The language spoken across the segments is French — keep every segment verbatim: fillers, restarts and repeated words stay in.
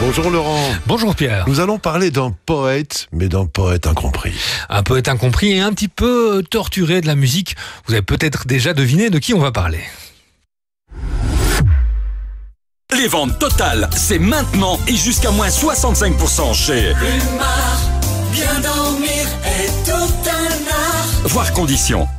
Bonjour Laurent. Bonjour Pierre. Nous allons parler d'un poète, mais d'un poète incompris. Un poète incompris et un petit peu torturé de la musique. Vous avez peut-être déjà deviné de qui on va parler. Les ventes totales, c'est maintenant et jusqu'à moins soixante-cinq pour cent chez Plumard, bien dormir est tout un art. Voir conditions.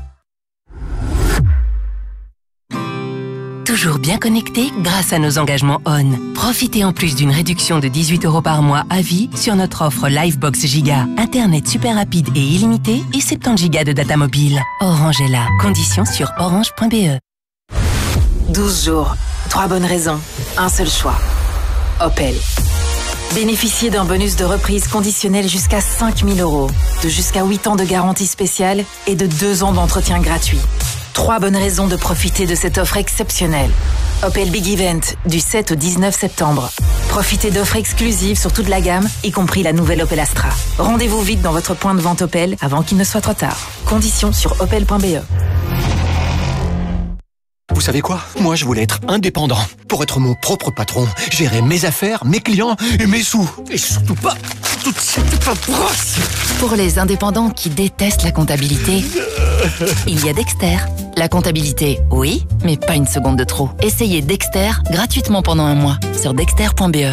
Toujours bien connecté grâce à nos engagements O N. Profitez en plus d'une réduction de dix-huit euros par mois à vie sur notre offre Livebox Giga. Internet super rapide et illimité et soixante-dix gigas de data mobile. Orange est là. Conditions sur orange point b e. douze jours, trois bonnes raisons, un seul choix. Opel. Bénéficiez d'un bonus de reprise conditionnel jusqu'à cinq mille euros, de jusqu'à huit ans de garantie spéciale et de deux ans d'entretien gratuit. Trois bonnes raisons de profiter de cette offre exceptionnelle. Opel Big Event, du sept au dix-neuf septembre. Profitez d'offres exclusives sur toute la gamme, y compris la nouvelle Opel Astra. Rendez-vous vite dans votre point de vente Opel avant qu'il ne soit trop tard. Conditions sur opel point b e. Vous savez quoi? Moi, je voulais être indépendant. Pour être mon propre patron, gérer mes affaires, mes clients et mes sous. Et surtout pas toute cette paperasse. Pour les indépendants qui détestent la comptabilité, il y a Dexter. La comptabilité, oui, mais pas une seconde de trop. Essayez Dexter gratuitement pendant un mois sur dexter point b e.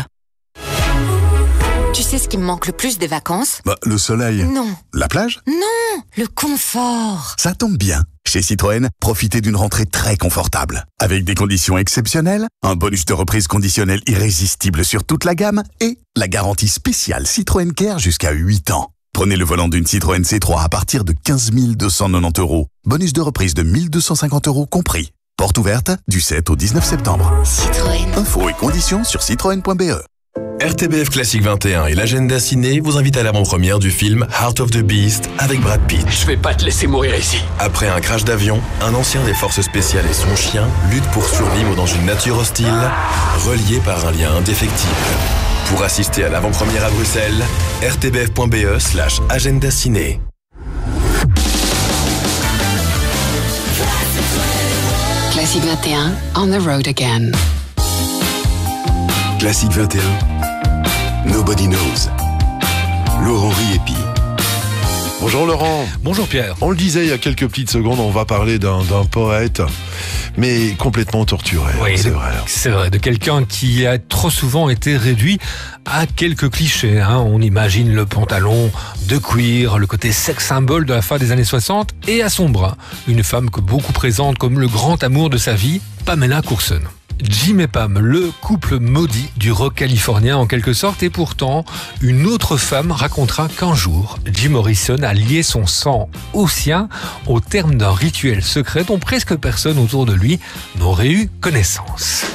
Tu sais ce qui me manque le plus des vacances? Bah, le soleil. Non. La plage? Non, le confort. Ça tombe bien. Chez Citroën, profitez d'une rentrée très confortable. Avec des conditions exceptionnelles, un bonus de reprise conditionnel irrésistible sur toute la gamme et la garantie spéciale Citroën Care jusqu'à huit ans. Prenez le volant d'une Citroën C trois à partir de quinze mille deux cent quatre-vingt-dix euros. Bonus de reprise de mille deux cent cinquante euros compris. Porte ouverte du sept au dix-neuf septembre. Citroën. Infos et conditions sur citroën point b e. R T B F Classique vingt et un et l'agenda ciné vous invitent à l'avant-première du film Heart of the Beast avec Brad Pitt. Je vais pas te laisser mourir ici. Après un crash d'avion, un ancien des forces spéciales et son chien luttent pour survivre dans une nature hostile, reliés par un lien indéfectible. Pour assister à l'avant-première à Bruxelles, r t b f point b e slash agenda ciné. Classique vingt et un, on the road again. Classique vingt et un, Nobody Knows. Laurent Riepi. Bonjour Laurent. Bonjour Pierre. On le disait il y a quelques petites secondes, on va parler d'un, d'un poète, mais complètement torturé. Oui, c'est de, vrai. C'est vrai, de quelqu'un qui a trop souvent été réduit à quelques clichés. Hein. On imagine le pantalon de cuir, le côté sex symbole de la fin des années soixante, et à son bras, une femme que beaucoup présentent comme le grand amour de sa vie, Pamela Courson. Jim et Pam, le couple maudit du rock californien en quelque sorte, et pourtant, une autre femme racontera qu'un jour, Jim Morrison a lié son sang au sien au terme d'un rituel secret dont presque personne autour de lui n'aurait eu connaissance.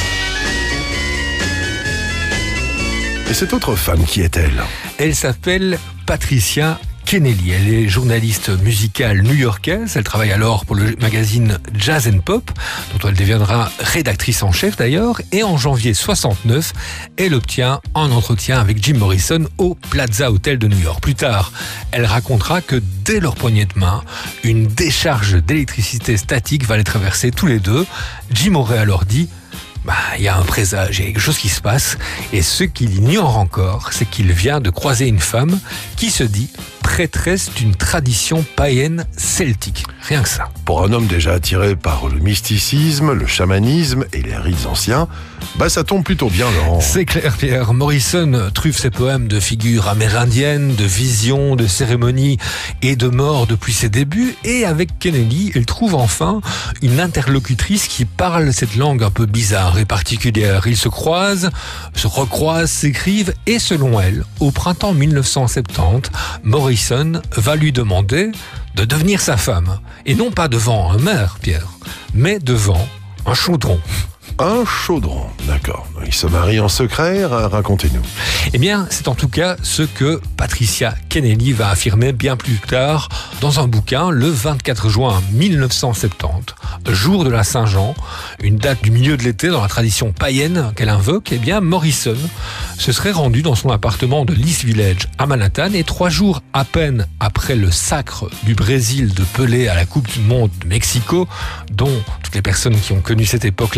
Et cette autre femme, qui est-elle? Elle s'appelle Patricia Kennelly. Elle est journaliste musicale new-yorkaise. Elle travaille alors pour le magazine Jazz and Pop, dont elle deviendra rédactrice en chef d'ailleurs. Et en janvier soixante-neuf, elle obtient un entretien avec Jim Morrison au Plaza Hotel de New York. Plus tard, elle racontera que dès leur poignée de main, une décharge d'électricité statique va les traverser tous les deux. Jim aurait alors dit: bah, il y a un présage, il y a quelque chose qui se passe. Et ce qu'il ignore encore, c'est qu'il vient de croiser une femme qui se dit prêtresse d'une tradition païenne celtique. Rien que ça. Pour un homme déjà attiré par le mysticisme, le chamanisme et les rites anciens, bah ça tombe plutôt bien, Laurent. C'est clair, Pierre. Morrison truffe ses poèmes de figures amérindiennes, de visions, de cérémonies et de morts depuis ses débuts. Et avec Kennelly, il trouve enfin une interlocutrice qui parle cette langue un peu bizarre et particulière. Ils se croisent, se recroisent, s'écrivent et selon elle, au printemps mille neuf cent soixante-dix, Morrison va lui demander de devenir sa femme. Et non pas devant un maire, Pierre, mais devant un chaudron. Un chaudron, d'accord. Ils se marient en secret, racontez-nous. Eh bien, c'est en tout cas ce que Patricia Kennelly va affirmer bien plus tard dans un bouquin le vingt-quatre juin mille neuf cent soixante-dix, jour de la Saint-Jean, une date du milieu de l'été dans la tradition païenne qu'elle invoque. Eh bien, Morrison se serait rendu dans son appartement de l'East Village à Manhattan et trois jours à peine après le sacre du Brésil de Pelé à la Coupe du Monde de Mexico, dont toutes les personnes qui ont connu cette époque-là se rappellent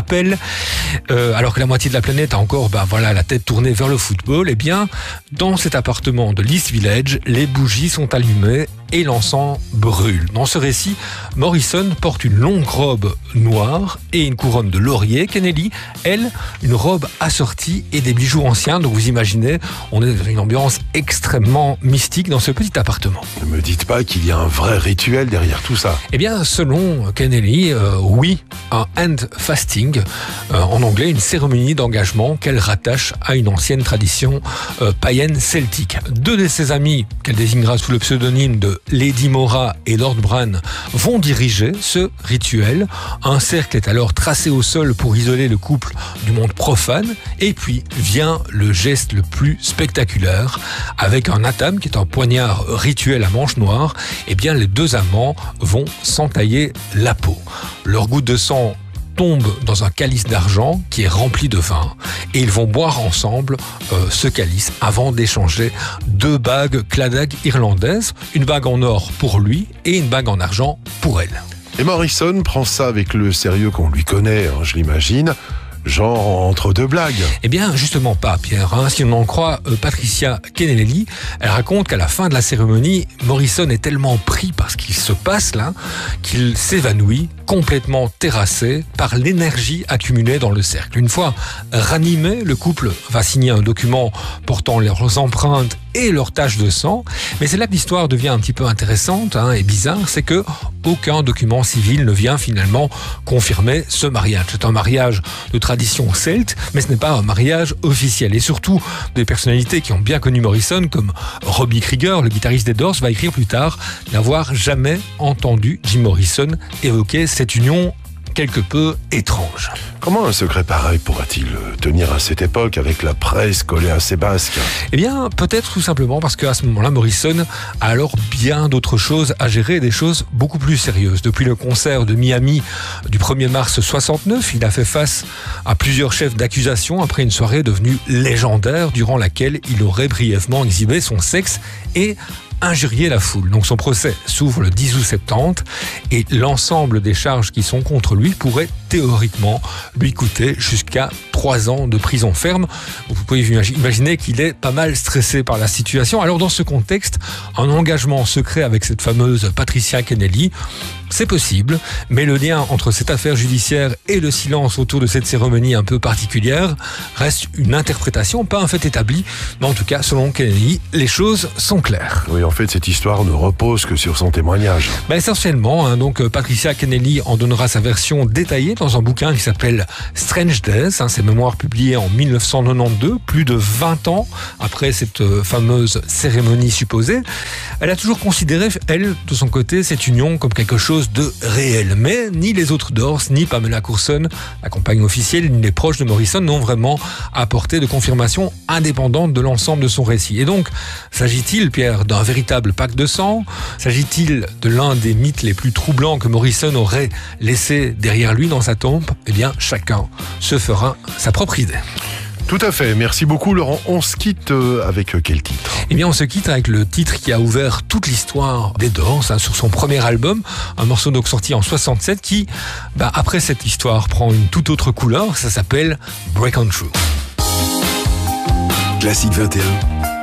rappelle, euh, alors que la moitié de la planète a encore ben, voilà, la tête tournée vers le football, eh bien, dans cet appartement de l'East Village, les bougies sont allumées et l'encens brûle. Dans ce récit, Morrison porte une longue robe noire et une couronne de laurier. Kennedy, elle, une robe assortie et des bijoux anciens. Donc vous imaginez, on est dans une ambiance extrêmement mystique dans ce petit appartement. Ne me dites pas qu'il y a un vrai rituel derrière tout ça. Eh bien, selon Kennedy, euh, oui, un hand fasting, euh, en anglais, une cérémonie d'engagement qu'elle rattache à une ancienne tradition euh, païenne celtique. Deux de ses amis, qu'elle désignera sous le pseudonyme de Lady Mora et Lord Bran, vont diriger ce rituel. Un cercle est alors tracé au sol pour isoler le couple du monde profane. Et puis vient le geste le plus spectaculaire. Avec un atame, qui est un poignard rituel à manche noire, eh bien les deux amants vont s'entailler la peau. Leur goutte de sang tombe dans un calice d'argent qui est rempli de vin et ils vont boire ensemble euh, ce calice avant d'échanger deux bagues Claddagh irlandaises, une bague en or pour lui et une bague en argent pour elle. Et Morrison prend ça avec le sérieux qu'on lui connaît, hein, je l'imagine. Genre entre deux blagues. Eh bien, justement pas, Pierre. Hein. Si on en croit euh, Patricia Kennelly, elle raconte qu'à la fin de la cérémonie, Morrison est tellement pris par ce qui se passe là, qu'il s'évanouit, complètement terrassé par l'énergie accumulée dans le cercle. Une fois ranimé, le couple va signer un document portant leurs empreintes et leurs taches de sang. Mais c'est là que l'histoire devient un petit peu intéressante hein, et bizarre, c'est que aucun document civil ne vient finalement confirmer ce mariage. C'est un mariage de tradition celte, mais ce n'est pas un mariage officiel. Et surtout, des personnalités qui ont bien connu Morrison, comme Robbie Krieger, le guitariste des Doors, va écrire plus tard n'avoir jamais entendu Jim Morrison évoquer cette union quelque peu étrange. Comment un secret pareil pourra-t-il tenir à cette époque avec la presse collée à ses basques ? Eh bien, peut-être tout simplement parce qu'à ce moment-là, Morrison a alors bien d'autres choses à gérer, des choses beaucoup plus sérieuses. Depuis le concert de Miami du premier mars soixante-neuf, il a fait face à plusieurs chefs d'accusation après une soirée devenue légendaire durant laquelle il aurait brièvement exhibé son sexe et injurier la foule. Donc son procès s'ouvre le dix août soixante-dix et l'ensemble des charges qui sont contre lui pourraient théoriquement lui coûter jusqu'à trois ans de prison ferme. Vous pouvez imaginer qu'il est pas mal stressé par la situation. Alors dans ce contexte, un engagement secret avec cette fameuse Patricia Kennelly, c'est possible, mais le lien entre cette affaire judiciaire et le silence autour de cette cérémonie un peu particulière reste une interprétation, pas un fait établi, mais en tout cas, selon Kennelly, les choses sont claires. Oui, en fait, cette histoire ne repose que sur son témoignage. Ben, essentiellement, hein, donc Patricia Kennelly en donnera sa version détaillée dans un bouquin qui s'appelle Strange Days, hein, ses mémoires publiées en mille neuf cent quatre-vingt-douze, plus de vingt ans après cette euh, fameuse cérémonie supposée. Elle a toujours considéré, elle, de son côté, cette union comme quelque chose de réel. Mais ni les autres Doors, ni Pamela Courson, la compagne officielle, ni les proches de Morrison n'ont vraiment apporté de confirmation indépendante de l'ensemble de son récit. Et donc, s'agit-il, Pierre, d'un véritable pacte de sang ? S'agit-il de l'un des mythes les plus troublants que Morrison aurait laissé derrière lui dans sa tombe ? Eh bien, chacun se fera sa propre idée. Tout à fait, merci beaucoup Laurent. On se quitte avec quel titre ? Eh bien on se quitte avec le titre qui a ouvert toute l'histoire des Doors, hein, sur son premier album, un morceau donc sorti en soixante-sept qui, bah, après cette histoire, prend une toute autre couleur, ça s'appelle Break On Through. Classique vingt et un,